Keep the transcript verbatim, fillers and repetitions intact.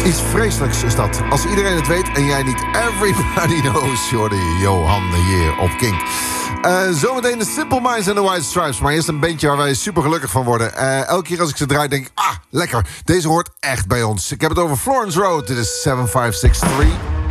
Iets vreselijks is dat. Als iedereen het weet en jij niet. Everybody knows. Jordi, Johan hier op Kink. Uh, zometeen de Simple Minds and the White Stripes. Maar eerst een bandje waar wij super gelukkig van worden. Uh, elke keer als ik ze draai denk ik, ah, lekker. Deze hoort echt bij ons. Ik heb het over Florence Road. Dit is seven five six three.